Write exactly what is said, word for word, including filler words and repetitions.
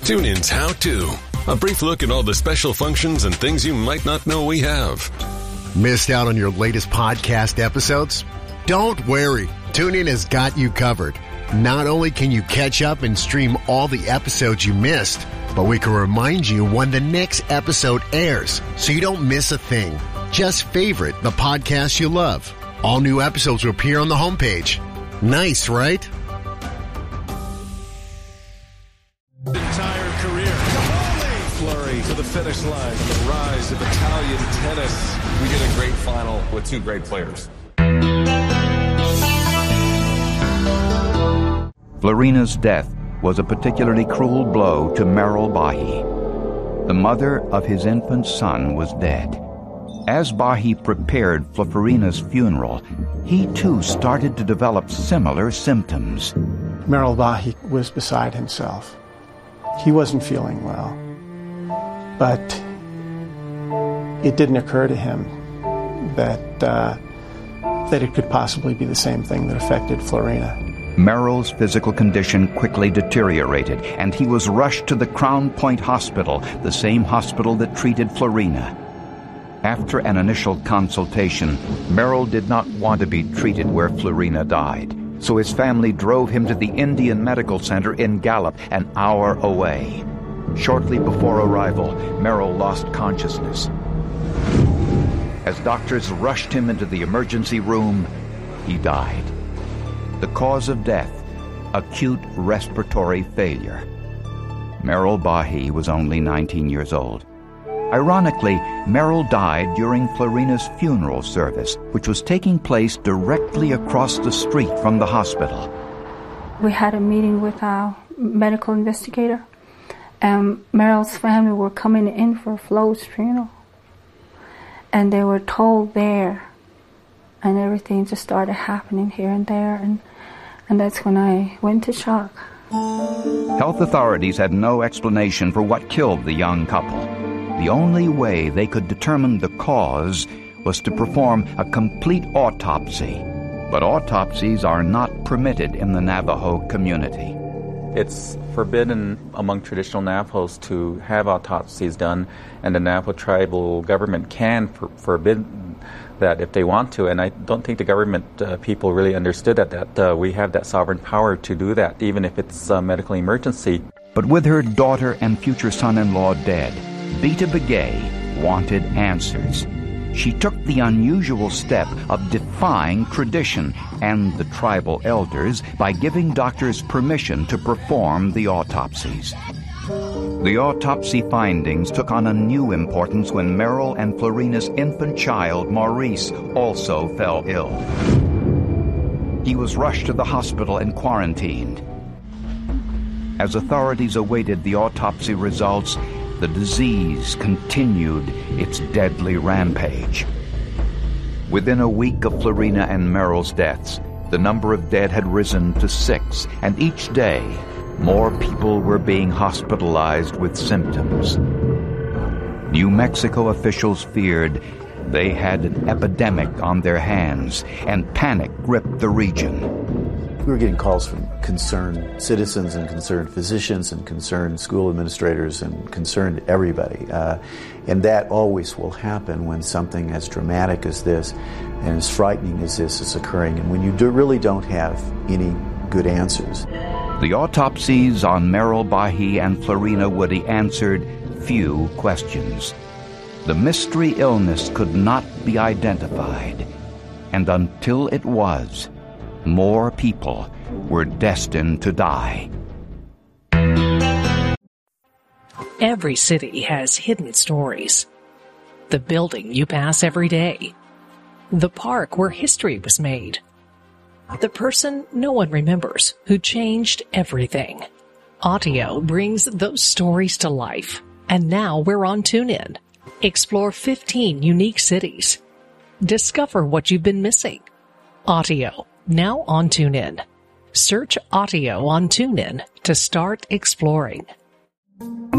TuneIn's How To. A brief look at all the special functions and things you might not know we have. Missed out on your latest podcast episodes? Don't worry. TuneIn has got you covered. Not only can you catch up and stream all the episodes you missed, but we can remind you when the next episode airs so you don't miss a thing. Just favorite the podcast you love. All new episodes will appear on the homepage. Nice, right? Entire career. Fleury to the finish line. The rise of Italian tennis. We did a great final with two great players. Florina's death was a particularly cruel blow to Merrill Bahi. The mother of his infant son was dead. As Bahi prepared for Florina's funeral, he too started to develop similar symptoms. Merrill Bahi was beside himself. He wasn't feeling well. But it didn't occur to him that, uh, that it could possibly be the same thing that affected Florina. Merrill's physical condition quickly deteriorated, and he was rushed to the Crown Point Hospital, the same hospital that treated Florina. After an initial consultation, Merrill did not want to be treated where Florina died, so his family drove him to the Indian Medical Center in Gallup, an hour away. Shortly before arrival, Merrill lost consciousness. As doctors rushed him into the emergency room, he died. The cause of death, acute respiratory failure. Merrill Bahi was only nineteen years old. Ironically, Merrill died during Florina's funeral service, which was taking place directly across the street from the hospital. We had a meeting with our medical investigator, and Merrill's family were coming in for Flo's funeral. And they were told there, and everything just started happening here and there, and, and that's when I went to shock. Health authorities had no explanation for what killed the young couple. The only way they could determine the cause was to perform a complete autopsy. But autopsies are not permitted in the Navajo community. It's forbidden among traditional Navajos to have autopsies done, and the Navajo tribal government can for, forbid that if they want to, and I don't think the government uh, people really understood that, that uh, we have that sovereign power to do that, even if it's a medical emergency. But with her daughter and future son-in-law dead, Beta Begay wanted answers. She took the unusual step of defying tradition and the tribal elders by giving doctors permission to perform the autopsies. The autopsy findings took on a new importance when Merrill and Florina's infant child, Maurice, also fell ill. He was rushed to the hospital and quarantined. As authorities awaited the autopsy results, the disease continued its deadly rampage. Within a week of Florina and Merrill's deaths, the number of dead had risen to six, and each day, more people were being hospitalized with symptoms. New Mexico officials feared they had an epidemic on their hands, and panic gripped the region. We were getting calls from concerned citizens and concerned physicians and concerned school administrators and concerned everybody. Uh, and that always will happen when something as dramatic as this and as frightening as this is occurring, and when you do really don't have any good answers. The autopsies on Merrill Bahi and Florina Woody answered few questions. The mystery illness could not be identified, and until it was, more people were destined to die. Every city has hidden stories. The building you pass every day. The park where history was made. The person no one remembers who changed everything. Audio brings those stories to life. And now we're on TuneIn. Explore fifteen unique cities. Discover what you've been missing. Audio, now on TuneIn. Search Audio on TuneIn to start exploring.